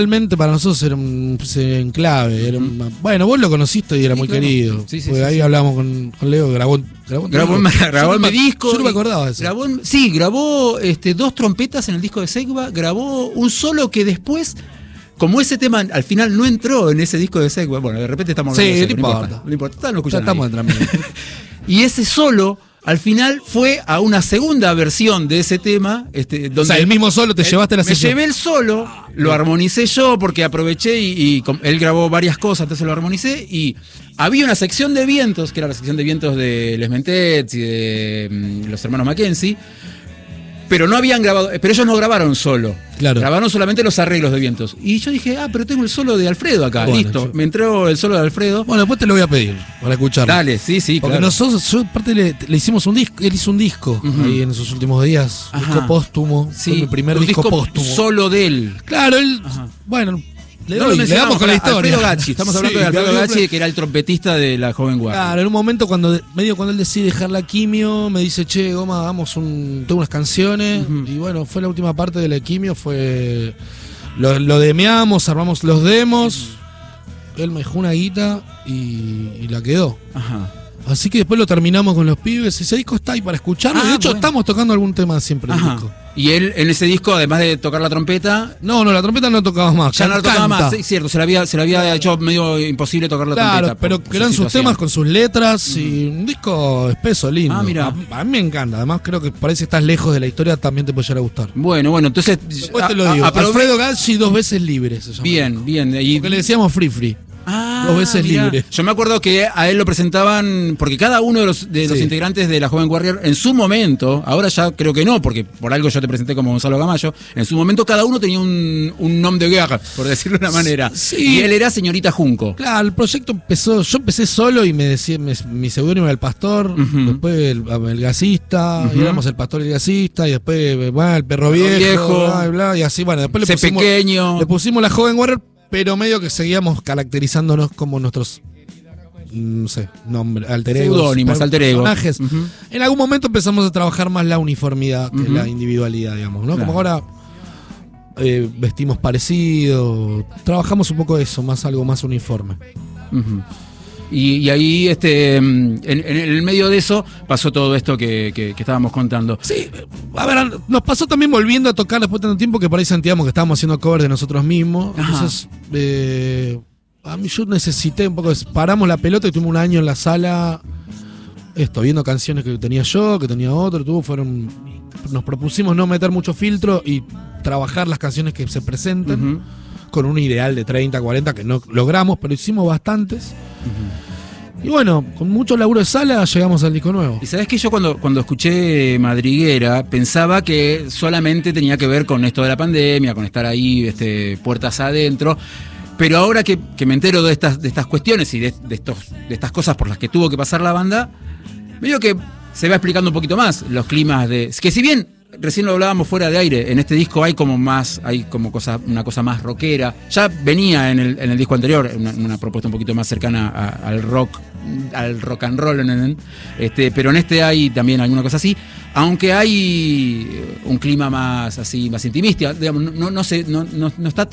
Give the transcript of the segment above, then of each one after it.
Realmente para nosotros era un enclave. Era bueno, vos lo conociste y era muy claro. querido. Sí, Porque ahí hablamos con Leo, grabó el disco. Yo no me acordaba de eso. Grabó 2 trompetas en el disco de Segva, grabó un solo que después, como ese tema al final no entró en ese disco de Segva, bueno, de repente estamos hablando de eso, no importa, no escuchan. Ya estamos entrando. Y ese solo al final fue a una segunda versión de ese tema. Donde o sea, el mismo solo te llevaste la sesión. Me llevé el solo, lo armonicé yo porque aproveché y él grabó varias cosas, entonces lo armonicé. Y había una sección de vientos, que era la sección de vientos de Les Mentets y de los hermanos Mackenzie. Pero no habían grabado, pero ellos no grabaron solo. Claro. Grabaron solamente los arreglos de vientos. Y yo dije, pero tengo el solo de Alfredo acá. Bueno, listo. Me entró el solo de Alfredo. Bueno, después te lo voy a pedir para escucharlo. Dale, sí, porque claro. yo aparte le hicimos un disco, él hizo un disco ahí en esos últimos días, disco póstumo, sí, fue mi primer disco póstumo. Solo de él. Claro, él, bueno, le damos con la historia. Alfredo Gacci, estamos hablando de Alfredo Gacci, que era el trompetista de la Joven Guardia. Claro, en un momento cuando él decide dejar la quimio, me dice, che, Goma, tengo unas canciones, y bueno, fue la última parte de la quimio, fue lo demeamos, armamos los demos, él me dejó una guita y la quedó. Ajá. Así que después lo terminamos con los pibes. Ese disco está ahí para escucharlo. De hecho, estamos tocando algún tema siempre en el disco. Y él en ese disco, además de tocar la trompeta. No, la trompeta no tocaba más. Ya no la tocaba más, sí, cierto. Se le había hecho medio imposible tocar la trompeta. Claro, pero que eran sus temas con sus letras y un disco espeso, lindo. Mira. A mí me encanta. Además, creo que por ahí si estás lejos de la historia también te puede llegar a gustar. Bueno, entonces. Después te lo digo. Alfredo Gacci, 2 veces libre se llama. Bien. Porque le decíamos free. 2 veces libre. Yo me acuerdo que a él lo presentaban, porque cada uno de los integrantes de la Joven Warrior, en su momento, ahora ya creo que no, porque por algo yo te presenté como Gonzalo Gamayo, en su momento cada uno tenía un nombre de guerra, por decirlo de una manera. Sí. Y él era Señorita Junco. Claro, el proyecto yo empecé solo y me decía, mi seudónimo era el Pastor, después el gasista, y éramos el Pastor y el gasista, y después el perro viejo, bla, y así, bueno, después le pusimos la Joven Warrior, pero medio que seguíamos caracterizándonos como nuestros, no sé, alter egos, seudónimos, personajes. En algún momento empezamos a trabajar más la uniformidad que la individualidad, digamos, ¿no? Claro. Como ahora vestimos parecido, trabajamos un poco eso, algo más uniforme. Y ahí, en el medio de eso, pasó todo esto que estábamos contando. Sí, a ver, nos pasó también volviendo a tocar después de tanto tiempo que por ahí sentíamos que estábamos haciendo cover de nosotros mismos. Entonces, a mí yo necesité un poco, paramos la pelota y tuvimos un año en la sala, viendo canciones que tenía yo, que tenía otro, nos propusimos no meter mucho filtro y trabajar las canciones que se presenten. Con un ideal de 30, 40 que no logramos, pero hicimos bastantes. Y bueno, con mucho laburo de sala llegamos al disco nuevo. Y sabes que yo cuando escuché Madriguera pensaba que solamente tenía que ver con esto de la pandemia, con estar ahí puertas adentro. Pero ahora que me entero de estas cuestiones y de estas cosas por las que tuvo que pasar la banda, medio que se va explicando un poquito más los climas que si bien recién lo hablábamos fuera de aire, en este disco hay como una cosa más rockera. Ya venía en el disco anterior una propuesta un poquito más cercana al rock and roll, pero en este hay también alguna cosa así, aunque hay un clima más intimista, digamos, no está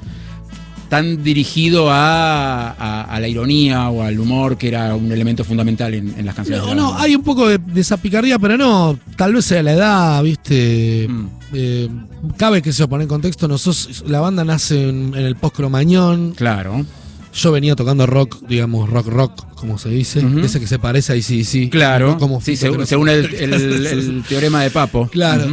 tan dirigido a la ironía o al humor, que era un elemento fundamental en las canciones. No, hay un poco de esa picardía, pero no, tal vez sea la edad, ¿viste? Cabe que se pone en contexto, la banda nace en el post-Cromañón. Claro. Yo venía tocando rock, digamos, rock, como se dice, ese que se parece a AC/DC. Claro, ¿no? Como según el teorema de Papo. Claro,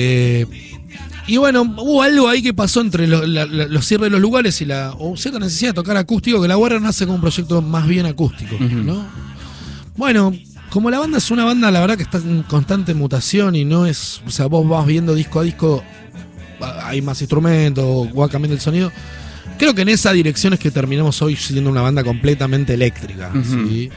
y bueno, hubo algo ahí que pasó entre los cierres de los lugares y o cierta necesidad de tocar acústico, que la Warrior nace como un proyecto más bien acústico, ¿no? Bueno, como la banda es una banda, la verdad que está en constante mutación y no es, o sea, vos vas viendo disco a disco, hay más instrumentos, va cambiando el sonido. Creo que en esa dirección es que terminamos hoy siendo una banda completamente eléctrica, ¿sí?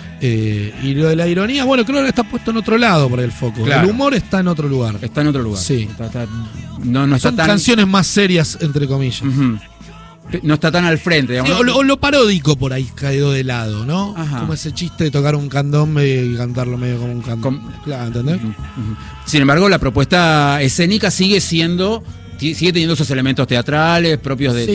Y lo de la ironía, bueno, creo que está puesto en otro lado por el foco. Claro. El humor está en otro lugar. Está en otro lugar. Sí. No son está canciones más serias, entre comillas. No está tan al frente, digamos. Sí, o lo paródico por ahí caído de lado, ¿no? Como ese chiste de tocar un candombe y cantarlo medio como un candombe. Claro, ¿entendés? Sin embargo, la propuesta escénica sigue teniendo esos elementos teatrales propios de